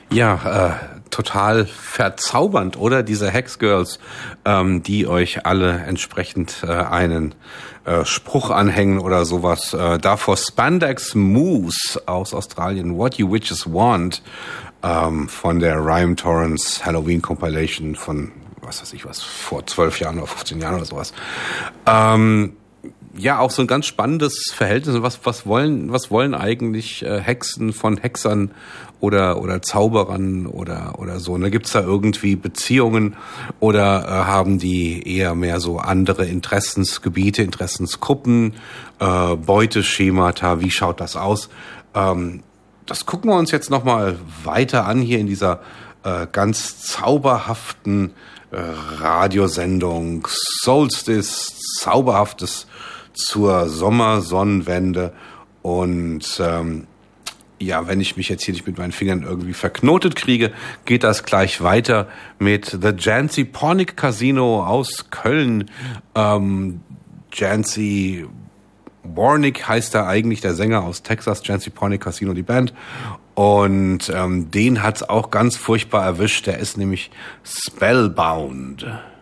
Total verzaubernd, oder? Diese Hex-Girls, die euch alle entsprechend einen Spruch anhängen oder sowas. Davor Spandex Moose aus Australien, What You Witches Want, von der Rhyme Torrance Halloween Compilation von, vor 12 Jahren oder 15 Jahren oder sowas. Auch so ein ganz spannendes Verhältnis. Was wollen eigentlich Hexen von Hexern oder Zauberern oder so? Ne? Gibt's da irgendwie Beziehungen oder haben die eher mehr so andere Interessensgebiete, Interessensgruppen, Beuteschemata? Wie schaut das aus? Das gucken wir uns jetzt nochmal weiter an hier in dieser ganz zauberhaften Radiosendung Solstice, Zauberhaftes zur Sommersonnenwende. Und wenn ich mich jetzt hier nicht mit meinen Fingern irgendwie verknotet kriege, geht das gleich weiter mit The Jancy Pornic Casino aus Köln. Jancy Warnick heißt da eigentlich, der Sänger aus Texas, Jancy Pornic Casino, die Band. Und den hat's auch ganz furchtbar erwischt. Der ist nämlich spellbound.